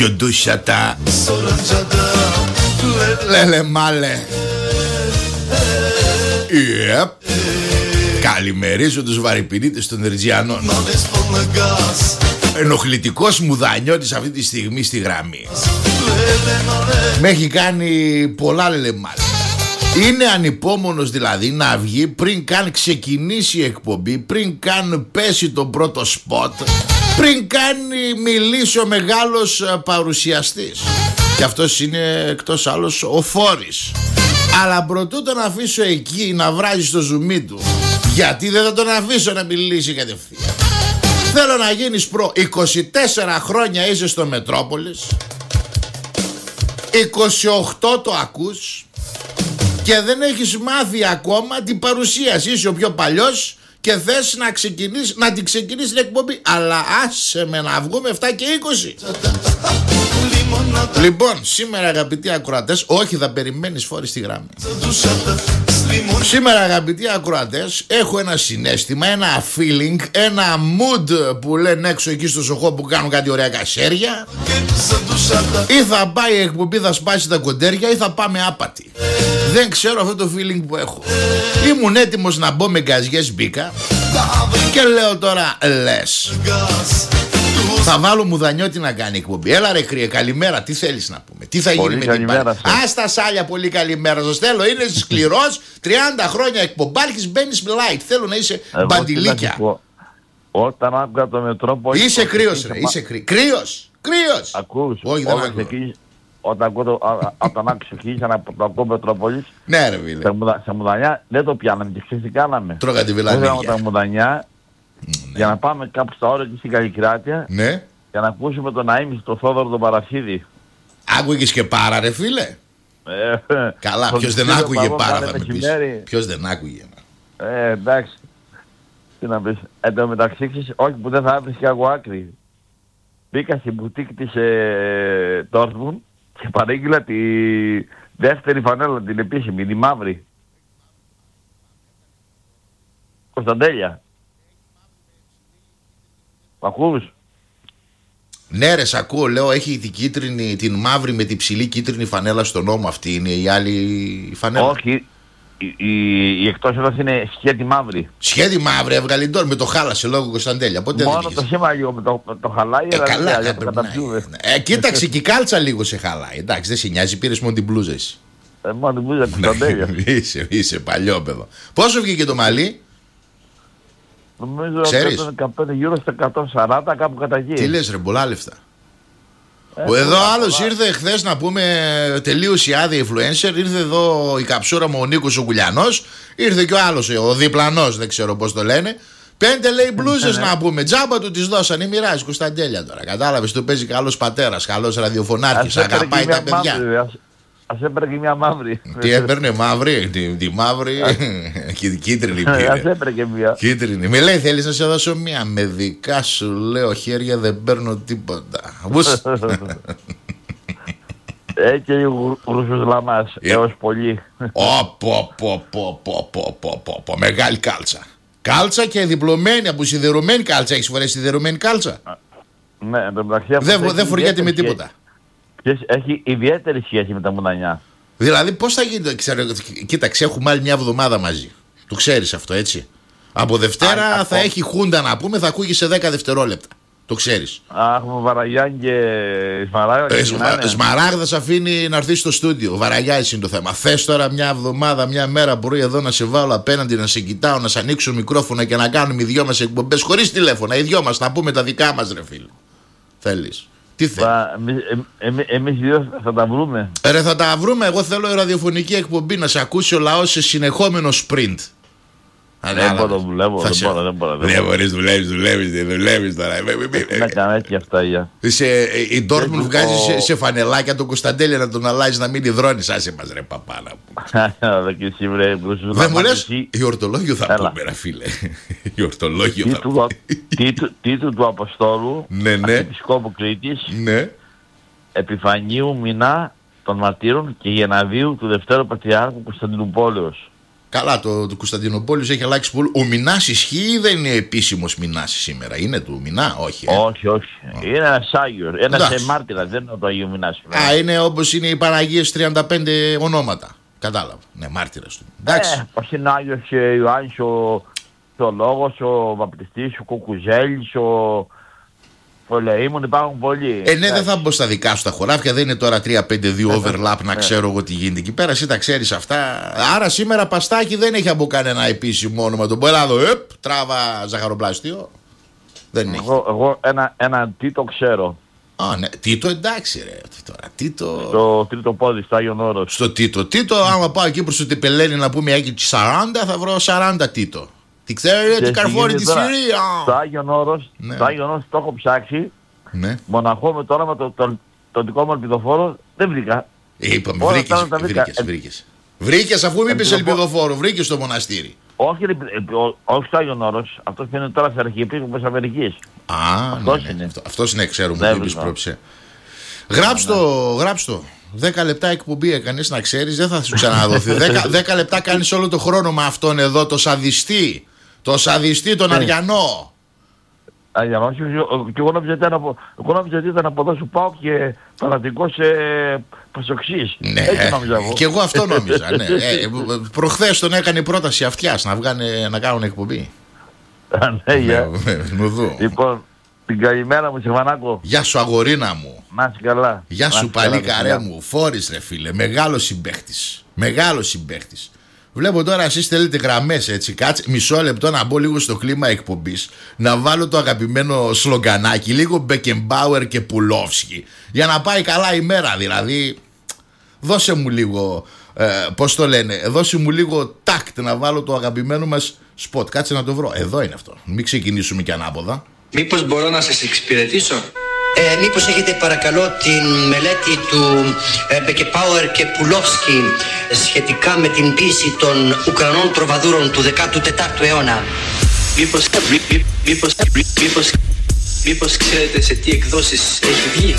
Γιοντούσατα Λέλε μάλε. Yep. Καλημερίζω τους βαρυπινίτες των Ερτζιανών. Ενοχλητικός μουδανιώτης αυτή τη στιγμή στη γραμμή. Με έχει κάνει πολλά λελεμάλ. Είναι ανυπόμονος δηλαδή να βγει πριν καν ξεκινήσει η εκπομπή, πριν καν πέσει το πρώτο σποτ, πριν καν μιλήσει ο μεγάλος παρουσιαστής. Και αυτός είναι εκτός άλλος ο Φόρης. Αλλά προτού τον αφήσω εκεί να βράζει στο ζουμί του, γιατί δεν θα τον αφήσω να μιλήσει κατευθείαν. Θέλω να γίνεις προ. 24 χρόνια είσαι στο Μετρόπολης, 28 το ακούς και δεν έχεις μάθει ακόμα την παρουσίαση. Είσαι ο πιο παλιός και θες να ξεκινήσεις, να την ξεκινήσεις την εκπομπή. Αλλά άσε με να βγούμε 7 και 20. Λοιπόν, σήμερα αγαπητοί ακροατές, όχι θα περιμένεις Φόρη στη γράμμα. Σήμερα αγαπητοί ακροατές, έχω ένα συναίσθημα, ένα feeling, ένα mood που λένε έξω εκεί στο Σοχό που κάνουν κάτι ωραία κασέρια. Ή θα πάει η εκπομπή, θα σπάσει τα κοντέρια ή θα πάμε άπατοι. Δεν ξέρω αυτό το feeling που έχω. Ήμουν έτοιμος να μπω με γκαζιές, μπήκα και λέω τώρα λες. Θα βάλω μουδανιώτη να κάνει εκπομπή. Έλα ρε κρύε, καλημέρα, τι θέλεις να πούμε? Τι θα γίνει με την πάλι? Άστα σάλια, πολύ καλημέρα σας θέλω. Είναι σκληρός, 30 χρόνια εκπομπάρχης, μπαίνεις light. Θέλω να είσαι μπαντιλίκια. Όταν άκουγα το Μετρόπολη. Είσαι κρύος ρε, είσαι κρύος. Κρύος. Ακούς. Όχι, δεν ακούω. Όταν ξεκίνησα να το ακούω Μετρόπολης. Ναι ρε φίλε. Σε μουδανιά δεν το πιάναμε και ξέρεις τι κάναμε? Τρώγα τη βιλανίδια. Τα μουδανιά. Ναι. Για να πάμε κάπου στα όρια και στην Καλλικράτεια. Ναι. Για να ακούσουμε τον Αΐμι στο Θόδωρο τον Παρασίδη. Άκουγες και Πάρα ρε φίλε? Καλά, ποιος δεν άκουγε Πάρα θα με πεις? Ποιος δεν άκουγε? Εντάξει. Τι να πεις? Εν τω μεταξύ, όχι που δεν θα έβρισκε εγώ άκρη. Μπήκα στην μπουτίκ της Dortmund και παρήγγειλα τη δεύτερη φανέλα, την επίσημη, τη μαύρη. Κωνσταντέλια. Ακούς? Ναι ρε, σ' ακούω, λέω, έχει την κίτρινη, την μαύρη με την ψηλή κίτρινη φανέλα στον ώμο, αυτή είναι η άλλη φανέλα. Όχι, η εκτός έδωση είναι σχέδι μαύρη. Σχέδι μαύρη, έβγαλε τώρα με το χάλασε λόγω Κωνσταντέλια. Ποτέ μόνο δεν το σήμα λίγο με το χαλάει, αλλά καλά, δεν το καταπιούμε. Κοίταξε και η κάλτσα λίγο σε χαλάει, εντάξει, δεν σε νοιάζει, πήρες μόνο την μπλούζα εσύ. Μόνο την μπλούζα Κωνσταντέλια. Είσαι παλιό παιδό. Πόσο βγήκε το μαλλί? Νομίζω 115 γύρω στα 140 κάπου κατά γη. Τι λες ρε, πολλά λεφτά. Εδώ άλλος ήρθε χθες να πούμε τελείωσε η άδεια influencer. Ήρθε εδώ η καψούρα μου ο Νίκος ο Κουλιανός. Ήρθε και ο άλλος ο διπλανός, δεν ξέρω πώς το λένε. 5 λέει μπλούζες να πούμε. Τζάμπα του τις δώσανε, μοιράζει Κωνσταντέλια τώρα. Κατάλαβες, του παίζει καλός πατέρας, καλός ραδιοφωνάρχης, αγαπάει τα παιδιά. Ας έπαιρνε μια μαύρη. Τι έπαιρνε μαύρη? Τη μαύρη κίτρινη πήρε. Ας έπαιρνε μια κίτρινη. Μη λέει θέλεις να σε δώσω μια? Με δικά σου λέω χέρια δεν παίρνω τίποτα. Και γρουσούς λαμάς έως πολύ. Μεγάλη κάλτσα. Κάλτσα και διπλωμένη από σιδερωμένη κάλτσα. Έχεις φορέσει σιδερωμένη κάλτσα? Ναι, δεν φοριέται με τίποτα. Έχει ιδιαίτερη σχέση με τα μουδανιά. Δηλαδή πώς θα γίνει? Κοίταξε, έχουμε άλλη μια εβδομάδα μαζί. Το ξέρεις αυτό, έτσι? Από Δευτέρα θα έχει χούντα να πούμε, θα ακούγει σε 10 δευτερόλεπτα. Το ξέρεις. Έχουμε Βαραγιάν και Σμαράγδα. Σμαράγδα σε αφήνει να έρθει στο στούντιο. Βαραγιάς είναι το θέμα. Θες τώρα μια εβδομάδα, μια μέρα πρωί εδώ να σε βάλω απέναντι, να σε κοιτάω, να σε ανοίξω μικρόφωνα και να κάνουμε οι δυο μας εκπομπές χωρίς τηλέφωνα. Οι δυο μας να πούμε τα δικά μας ρε φίλε. Θέλεις? Τι θέλεις? Εμείς οι δύο θα τα βρούμε. Ρε θα τα βρούμε. Εγώ θέλω η ραδιοφωνική εκπομπή να σε ακούσει ο λαός σε συνεχόμενο sprint. Δεν μπορώ, δουλεύω. Δεν μπορείς, δουλεύεις τώρα. Να κάνω έτσι αυτά, η Dortmund βγάζει σε φανελάκια τον Κωνσταντέλια να τον αλλάζει να μην υδρώνεις. Άσε μας ρε παπάνα. Δεν μου λες, η ορτολόγιο θα πούμε ρε φίλε. Η ορτολόγιο θα πούμε. Τίτλου του Αποστόλου, Αρχιεπισκόπου Κρήτης, Επιφανίου Μηνά των Μαρτύρων και Γεναδίου του Δευτέρου Πατριάρχου Κωνσταντινουπόλεως. Καλά, το Κωνσταντινοπόλεως έχει αλλάξει πολύ. Ο Μινάς ισχύει ή δεν είναι επίσημος Μινάς σήμερα? Είναι του Μινά, όχι. Όχι. Είναι ένας Άγιος, ένας μάρτυρας, δεν είναι το Αγίου Μινάς. Είναι όπως είναι οι Παναγίες 35 ονόματα. Κατάλαβα. Ναι, μάρτυρας του. Εντάξει. Πώς είναι Άγιος Ιωάννης ο Λόγος, ο Βαπτιστής, ο Κουκουζέλης, ο Λεήμων, υπάρχουν πολλοί. Ναι, δεν θα μπω στα δικά σου τα χωράφια, δεν είναι τώρα 3-5-2 overlap να ξέρω εγώ τι γίνεται εκεί πέρα. Εσύ τα ξέρεις αυτά. Άρα σήμερα Παστάκι δεν έχει από κανένα επίσημο όνομα. Τον Πελάδο, τράβα ζαχαροπλαστείο. Δεν έχει. Εγώ ένα Τίτο ξέρω. Ναι, Τίτο, εντάξει ρε. Τώρα, Τίτο... Στο τρίτο πόδι, στο Άγιον Όρος. Στο Τίτο, άμα πάω εκεί προς το Τεπελένη να πούμε εκεί 40, θα βρω 40 Τίτο. Τι ξέρει, τι καρφόρη τη Συρία. Στο Άγιον Όρος, το έχω ψάξει. Ναι. Μοναχό με το όνομα το δικό μου ελπιδοφόρο δεν βρήκα. Είπαμε, βρήκες. Βρήκες αφού μην είπες ελπιδοφόρο, βρήκες στο μοναστήρι. Όχι στο Άγιον Όρος, αυτός είναι τώρα σε αρχιεπίσκοπος Αμερικής. Αυτός είναι, ξέρουμε, που είπες πρόψε. Γράψ' το. 10 λεπτά εκπομπή έκανες, να ξέρεις, δεν θα σου ξαναδοθεί. 10 λεπτά κάνεις όλο το χρόνο με αυτόν εδώ, το σαδιστή. Το σαδιστή, τον Αριανό. Αριανό, και εγώ νόμιζα ότι ήταν από εδώ σου πάω και φανατικός Πασοξής. Ναι, και εγώ αυτό νόμιζα. Ναι. Προχθές τον έκανε πρόταση αυτιάς να κάνουν εκπομπή. Ναι, για. Λοιπόν, την καλημέρα μου, Σεβανάκο. Γεια σου, αγορίνα μου. Να είσαι καλά. Γεια σου, παλίκαρέ μου. Φόρης, ρε φίλε. Μεγάλος συμπαίχτης. Βλέπω τώρα εσείς θέλετε γραμμές, έτσι. Κάτσε μισό λεπτό να μπω λίγο στο κλίμα εκπομπής. Να βάλω το αγαπημένο σλογκανάκι, λίγο Μπεκεμπάουερ και Πουλόφσκι. Για να πάει καλά η μέρα, δηλαδή. Δώσε μου λίγο, πώς το λένε, δώσε μου λίγο τάκτ να βάλω το αγαπημένο μας σποτ. Κάτσε να το βρω. Εδώ είναι αυτό. Μην ξεκινήσουμε και ανάποδα. Μήπως μπορώ να σας εξυπηρετήσω? Μήπως έχετε παρακαλώ την μελέτη του Μπεκεμπάουερ και Πουλόφσκι σχετικά με την ποίηση των Ουκρανών τροβαδούρων του 14ου αιώνα? Μήπως ξέρετε σε τι εκδόσεις έχει βγει?